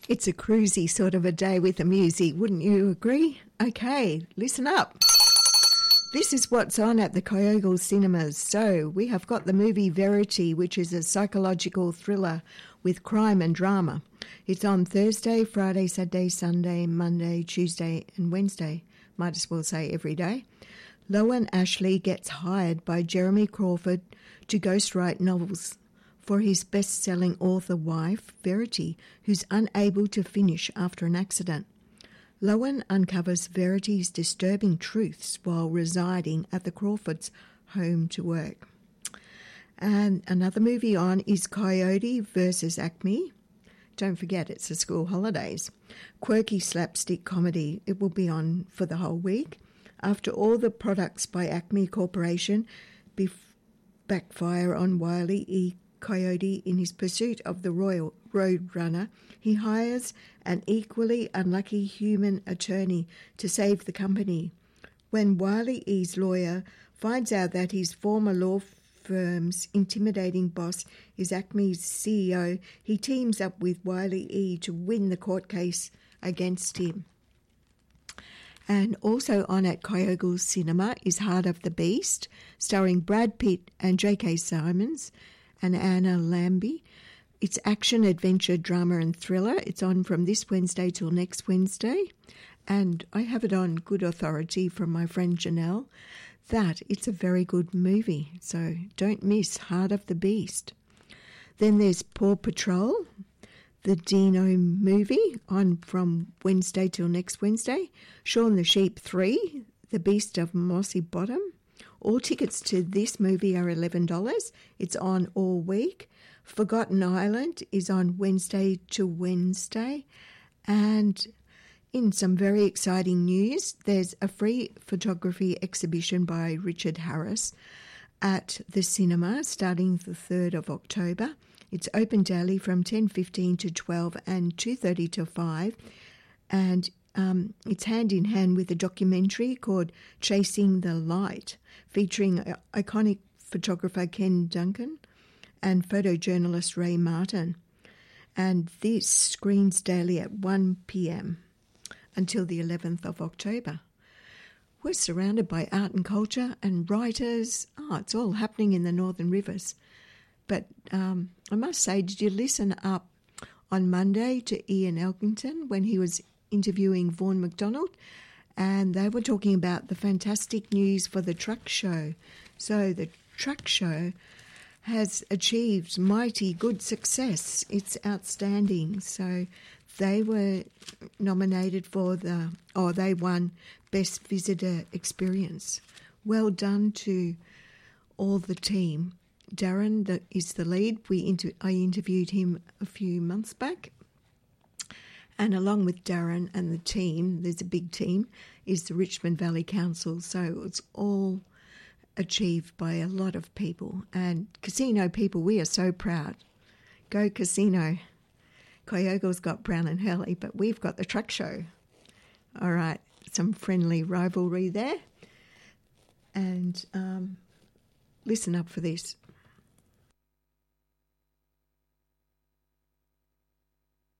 It's a cruisy sort of a day with the music, wouldn't you agree? Okay, listen up. This is what's on at the Kyogle Cinemas. So we have got the movie Verity, which is a psychological thriller with crime and drama. It's on Thursday, Friday, Saturday, Sunday, Monday, Tuesday and Wednesday. Might as well say every day. Lowen Ashley gets hired by Jeremy Crawford to ghostwrite novels for his best-selling author wife, Verity, who's unable to finish after an accident. Lowen uncovers Verity's disturbing truths while residing at the Crawfords' home to work. And another movie on is Coyote versus Acme. Don't forget, it's the school holidays. Quirky slapstick comedy. It will be on for the whole week. After all the products by Acme Corporation backfire on Wile E. Coyote in his pursuit of the Royal Roadrunner, he hires an equally unlucky human attorney to save the company. When Wile E's lawyer finds out that his former law firm's intimidating boss is Acme's CEO, he teams up with Wile E to win the court case against him. And also on at Kyogle Cinema is Heart of the Beast, starring Brad Pitt and J.K. Simmons and Anna Lambie. It's action, adventure, drama and thriller. It's on from this Wednesday till next Wednesday. And I have it on good authority from my friend Janelle that it's a very good movie. So don't miss Heart of the Beast. Then there's Paw Patrol, the Dino movie, on from Wednesday till next Wednesday. Shaun the Sheep 3, The Beast of Mossy Bottom. All tickets to this movie are $11. It's on all week. Forgotten Island is on Wednesday to Wednesday. And in some very exciting news, there's a free photography exhibition by Richard Harris at the cinema starting the 3rd of October. It's open daily from 10:15 to 12 and 2:30 to 5. And it's hand in hand with a documentary called Chasing the Light, featuring iconic photographer Ken Duncan and photojournalist Ray Martin. And this screens daily at 1 p.m. until the 11th of October. We're surrounded by art and culture and writers. It's all happening in the Northern Rivers. But I must say, did you listen up on Monday to Ian Elkington when he was interviewing Vaughan McDonald? And they were talking about the fantastic news for the truck show. So the truck show has achieved mighty good success. It's outstanding. So they were nominated for they won Best Visitor Experience. Well done to all the team. Darren is the lead. I interviewed him a few months back. And along with Darren and the team, there's a big team, is the Richmond Valley Council. So it's all achieved by a lot of people. And casino people, we are so proud. Go casino. Kyogle's got Brown and Hurley, but we've got the truck show. All right, some friendly rivalry there. And listen up for this.